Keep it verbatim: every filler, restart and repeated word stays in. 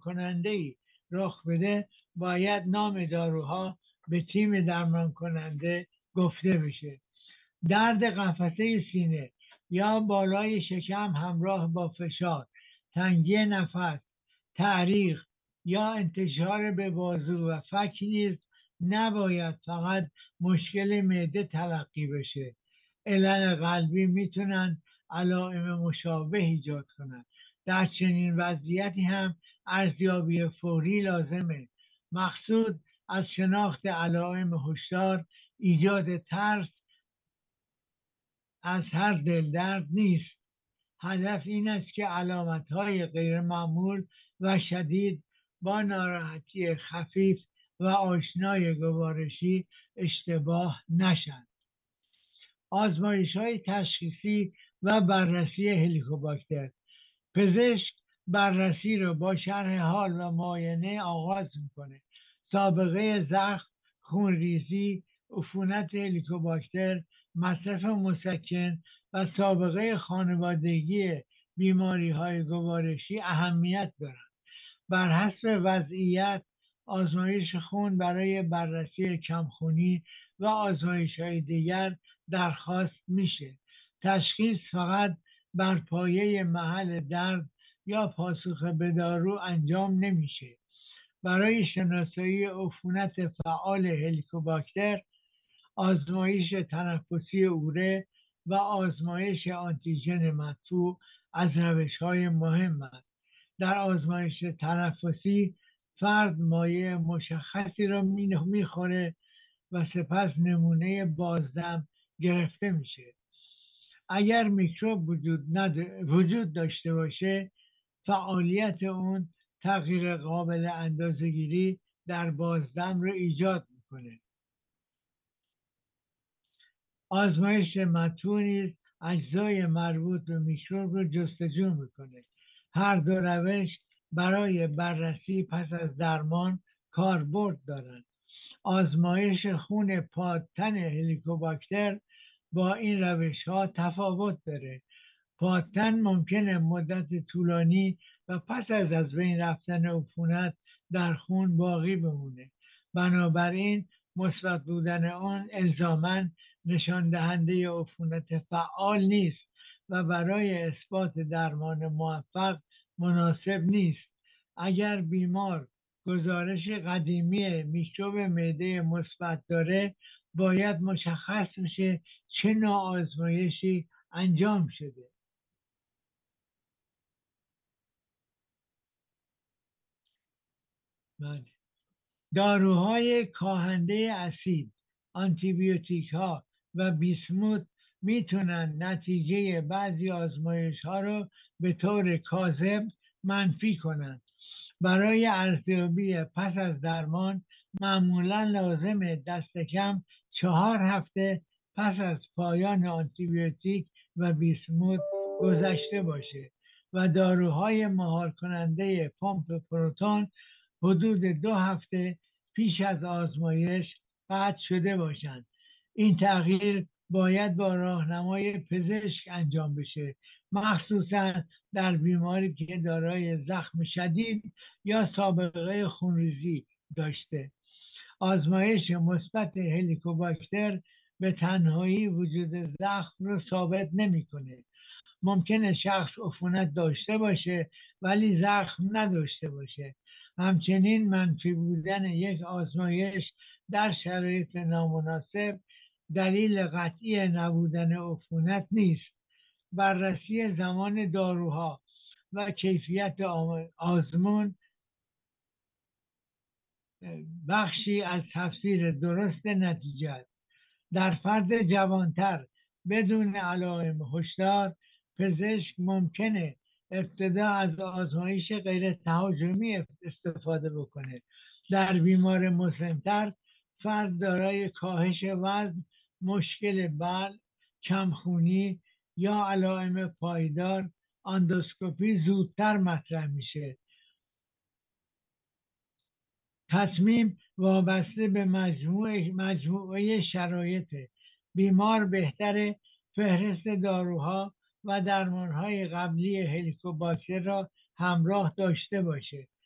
کننده رخ بده باید نام داروها به تیم درمان کننده گفته بشه. درد قفسه سینه یا بالای شکم همراه با فشار، تنگی نفس، تعریق یا انتشار به بازو و فک نیز نباید فقط مشکل معده تلقی بشه. علل قلبی میتونن علائم مشابه ایجاد کنند. در چنین وضعیتی هم ارزیابی فوری لازمه. مقصود از شناخت علائم هشدار ایجاد ترس از هر دلدرد نیست. هدف این است که علامت‌های غیرمعمول و شدید با ناراحتی خفیف و آشنای گوارشی اشتباه نشند. آزمایش‌های تشخیصی و بررسی هلیکوباکتر. پزشک بررسی رو با شرح حال و معاینه آغاز میکنه. سابقه زخم، خونریزی، عفونت هلیکوباکتر، مصرف مسکن و سابقه خانوادگی بیماری های گوارشی اهمیت دارند. بر حسب وضعیت آزمایش خون برای بررسی کمخونی و آزمایش های دیگر درخواست میشه. تشخیص فقط بر پایه محل درد یا پاسخ به دارو انجام نمیشه. برای شناسایی عفونت فعال هلیکوباکتر آزمایش تنفسی اوره و آزمایش آنتیژن مدفوع از روش‌های مهم است. در آزمایش تنفسی فرد مایع مشخصی را میخوره و سپس نمونه بازدم گرفته میشه. اگر میکروب وجود, وجود داشته باشه فعالیت اون تغییر قابل اندازه‌گیری در بازدم رو ایجاد میکنه. آزمایش مدفوع نیز اجزای مربوط به میکروب رو جستجو میکنه. هر دو روش برای بررسی پس از درمان کاربرد دارند. آزمایش خون پادتن هلیکوباکتر با این روش ها تفاوت داره. پادتن ممکنه مدت طولانی و پس از از بین رفتن عفونت در خون باقی بمونه. بنابراین مثبت بودن آن الزاماً نشان دهنده عفونت فعال نیست و برای اثبات درمان موفق مناسب نیست. اگر بیمار گزارش قدیمی میکروب معده مثبت داره باید مشخص بشه چه نوع آزمایشی انجام شده. داروهای کاهنده اسید، آنتیبیوتیک ها و بیسموت میتونن نتیجه بعضی آزمایش ها رو به طور کاذب منفی کنند. برای ارزیابی پس از درمان معمولا لازمه دست کم چهار هفته پس از پایان آنتیبیوتیک و بیسموت گذشته باشه و داروهای مهار کننده پمپ پروتون حدود دو هفته پیش از آزمایش قطع شده باشند. این تغییر باید با راهنمای پزشک انجام بشه، مخصوصا در بیماری که دارای زخم شدید یا سابقه خونریزی داشته. آزمایش مثبت هلیکوباکتر به تنهایی وجود زخم رو ثابت نمیکنه. ممکنه شخص عفونت داشته باشه ولی زخم نداشته باشه. همچنین منفی بودن یک آزمایش در شرایط نامناسب دلیل قطعی نبودن عفونت نیست. بررسی زمان داروها و کیفیت آزمون بخشی از تفسیر درست نتیجه است. در فرد جوانتر بدون علائم هشدار پزشک ممکنه ابتدا از آزمایش غیر تهاجمی استفاده بکنه. در بیمار مسن‌تر فرد دارای کاهش وزن، مشکل بلع، کمخونی یا علائم پایدار اندوسکوپی زودتر مطرح میشه. تصمیم وابسته به مجموعه مجموعه شرایط. بیمار بهتره فهرست داروها و درمانهای قبلی هلیکوباکتر را همراه داشته باشه.